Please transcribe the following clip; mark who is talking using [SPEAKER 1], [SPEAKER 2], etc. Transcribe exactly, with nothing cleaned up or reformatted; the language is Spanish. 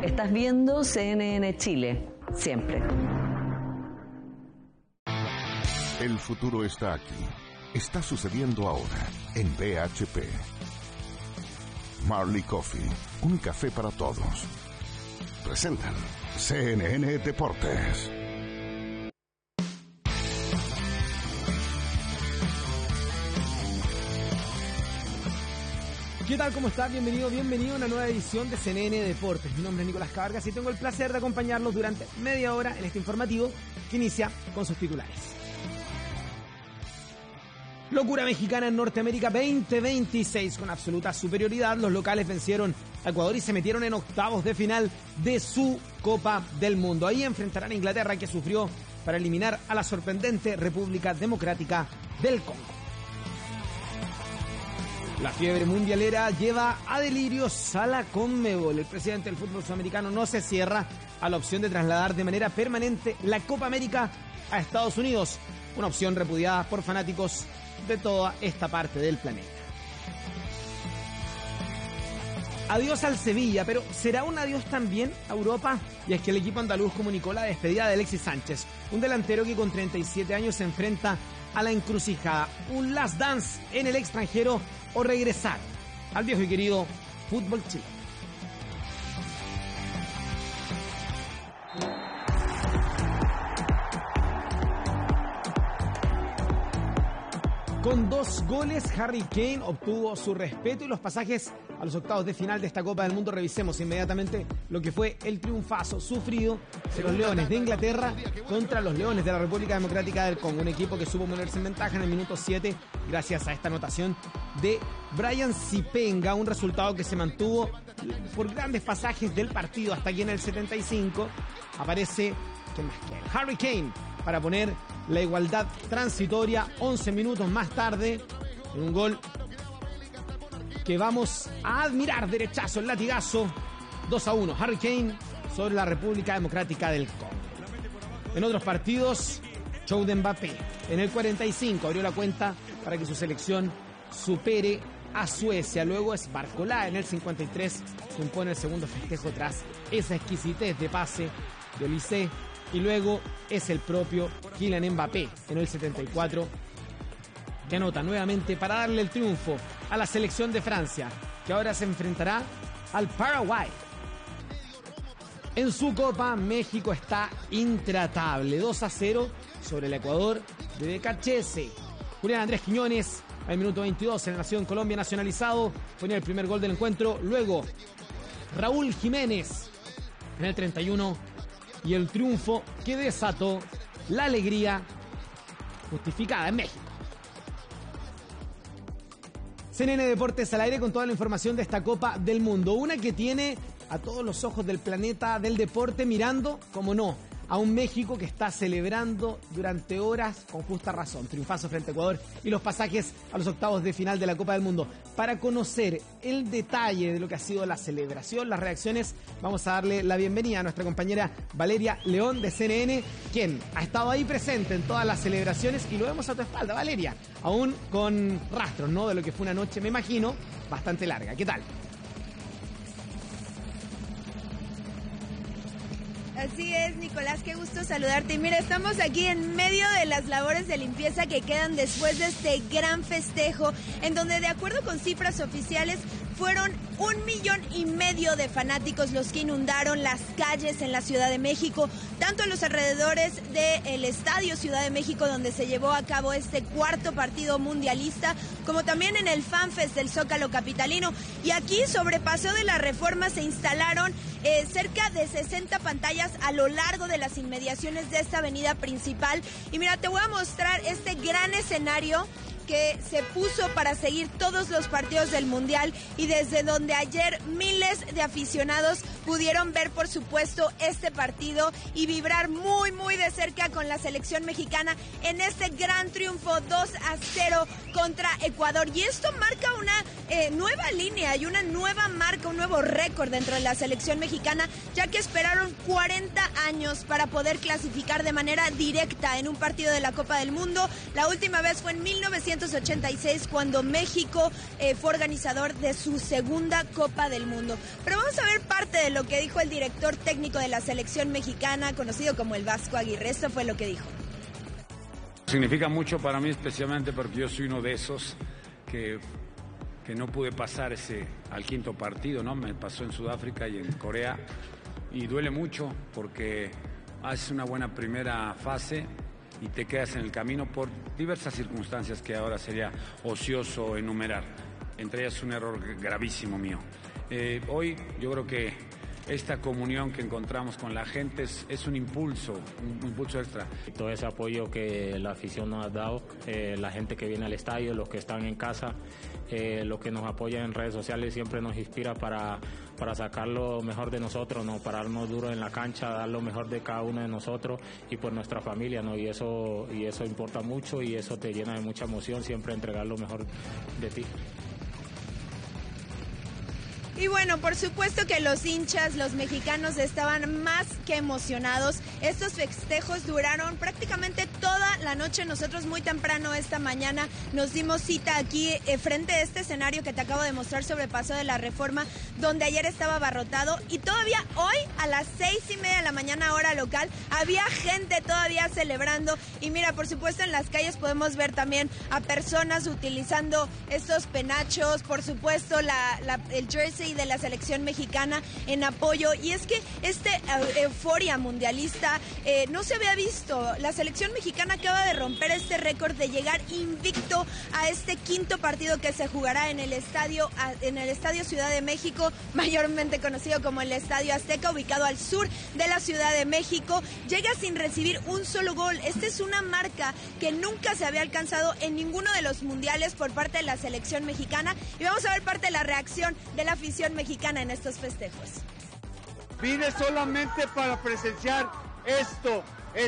[SPEAKER 1] Estás viendo C N N Chile, siempre.
[SPEAKER 2] El futuro está aquí. Está sucediendo ahora en B H P. Marley Coffee, un café para todos. Presentan C N N Deportes.
[SPEAKER 3] ¿Qué tal? ¿Cómo está? Bienvenido, bienvenido a una nueva edición de C N N Deportes. Mi nombre es Nicolás Cabargas y tengo el placer de acompañarlos durante media hora en este informativo que inicia con sus titulares. Locura mexicana en Norteamérica veinte veintiséis. Con absoluta superioridad, los locales vencieron a Ecuador y se metieron en octavos de final de su Copa del Mundo. Ahí enfrentarán a Inglaterra, que sufrió para eliminar a la sorprendente República Democrática del Congo. La fiebre mundialera lleva a delirios a la Conmebol. El presidente del fútbol sudamericano no se cierra a la opción de trasladar de manera permanente la Copa América a Estados Unidos, una opción repudiada por fanáticos de toda esta parte del planeta. Adiós al Sevilla, pero ¿será un adiós también a Europa? Y es que el equipo andaluz comunicó la despedida de Alexis Sánchez, un delantero que con treinta y siete años se enfrenta a la encrucijada, un last dance en el extranjero o regresar al viejo y querido fútbol chileno. Con dos goles, Harry Kane obtuvo su respeto y los pasajes a los octavos de final de esta Copa del Mundo. Revisemos inmediatamente lo que fue el triunfazo sufrido de los Leones de Inglaterra contra los Leones de la República Democrática del Congo. Un equipo que supo ponerse en ventaja en el minuto siete gracias a esta anotación de Brian Sipenga. Un resultado que se mantuvo por grandes pasajes del partido hasta que en el setenta y cinco aparece ¿quién más que? Harry Kane para poner la igualdad transitoria once minutos más tarde en un gol que vamos a admirar. Derechazo, el latigazo, dos a uno. Harry Kane sobre la República Democrática del Congo. En otros partidos, show de Mbappé. En el cuarenta y cinco abrió la cuenta para que su selección supere a Suecia. Luego es Barcolá. En el cincuenta y tres se impone el segundo festejo tras esa exquisitez de pase de Olise. Y luego es el propio Kylian Mbappé en el setenta y cuatro que anota nuevamente para darle el triunfo a la selección de Francia, que ahora se enfrentará al Paraguay. En su Copa, México está intratable, dos a cero sobre el Ecuador de Becachese. Julián Andrés Quiñones al minuto veintidós en la Nación Colombia nacionalizado, ponía el primer gol del encuentro. Luego Raúl Jiménez en el treinta y uno y el triunfo que desató la alegría justificada en México. C N N Deportes al aire con toda la información de esta Copa del Mundo. Una que tiene a todos los ojos del planeta del deporte mirando, como no, a un México que está celebrando durante horas con justa razón. Triunfazo frente a Ecuador y los pasajes a los octavos de final de la Copa del Mundo. Para conocer el detalle de lo que ha sido la celebración, las reacciones, vamos a darle la bienvenida a nuestra compañera Valeria León de C N N, quien ha estado ahí presente en todas las celebraciones y lo vemos a tu espalda, Valeria, aún con rastros, ¿no?, de lo que fue una noche, me imagino, bastante larga. ¿Qué tal?
[SPEAKER 4] Así es, Nicolás, qué gusto saludarte. Y mira, estamos aquí en medio de las labores de limpieza que quedan después de este gran festejo, en donde, de acuerdo con cifras oficiales, fueron un millón y medio de fanáticos los que inundaron las calles en la Ciudad de México, tanto en los alrededores del Estadio Ciudad de México, donde se llevó a cabo este cuarto partido mundialista, como también en el FanFest del Zócalo capitalino. Y aquí, sobre Paseo de la Reforma, se instalaron eh, cerca de sesenta pantallas a lo largo de las inmediaciones de esta avenida principal. Y mira, te voy a mostrar este gran escenario que se puso para seguir todos los partidos del Mundial y desde donde ayer miles de aficionados pudieron ver, por supuesto, este partido y vibrar muy, muy de cerca con la selección mexicana en este gran triunfo dos a cero contra Ecuador. Y esto marca una eh, nueva línea y una nueva marca, un nuevo récord dentro de la selección mexicana, ya que esperaron cuarenta años para poder clasificar de manera directa en un partido de la Copa del Mundo. La última vez fue en mil novecientos novecientos ochenta y seis, cuando México eh, fue organizador de su segunda Copa del Mundo. Pero vamos a ver parte de lo que dijo el director técnico de la selección mexicana, conocido como el Vasco Aguirre. Esto fue lo que dijo.
[SPEAKER 5] Significa mucho para mí, especialmente porque yo soy uno de esos que, que no pude pasar ese al quinto partido, ¿no? Me pasó en Sudáfrica y en Corea, y duele mucho porque haces una buena primera fase y te quedas en el camino por diversas circunstancias que ahora sería ocioso enumerar. Entre ellas un error gravísimo mío. Eh, hoy yo creo que esta comunión que encontramos con la gente es, es un impulso, un, un impulso extra.
[SPEAKER 6] Todo ese apoyo que la afición nos ha dado, eh, la gente que viene al estadio, los que están en casa, eh, los que nos apoyan en redes sociales, siempre nos inspira para, para sacar lo mejor de nosotros, ¿no? Pararnos duro en la cancha, dar lo mejor de cada uno de nosotros y por nuestra familia, ¿no? Y eso, y eso importa mucho y eso te llena de mucha emoción, siempre entregar lo mejor de ti.
[SPEAKER 4] Y bueno, por supuesto que los hinchas, los mexicanos, estaban más que emocionados. Estos festejos duraron prácticamente toda la noche. Nosotros muy temprano esta mañana nos dimos cita aquí eh, frente a este escenario que te acabo de mostrar sobre Paseo de la Reforma, donde ayer estaba abarrotado. Y todavía hoy a las seis y media de la mañana, hora local, había gente todavía celebrando. Y mira, por supuesto en las calles podemos ver también a personas utilizando estos penachos, por supuesto la, la, el jersey de la selección mexicana en apoyo. Y es que este euforia mundialista eh, no se había visto. La selección mexicana acaba de romper este récord de llegar invicto a este quinto partido que se jugará en el estadio en el estadio Ciudad de México, mayormente conocido como el Estadio Azteca, ubicado al sur de la Ciudad de México. Llega sin recibir un solo gol. Esta es una marca que nunca se había alcanzado en ninguno de los mundiales por parte de la selección mexicana. Y vamos a ver parte de la reacción de la afición mexicana en estos festejos.
[SPEAKER 7] Vine solamente para presenciar esto,